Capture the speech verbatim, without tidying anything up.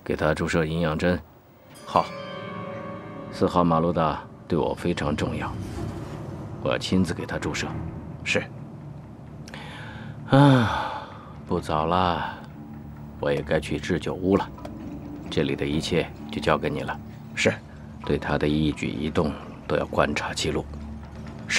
给他注射营养针。好。四号马路大对我非常重要，我要亲自给他注射。是。啊，不早了，我也该去制酒屋了。这里的一切就交给你了。是。对他的一举一动都要观察记录。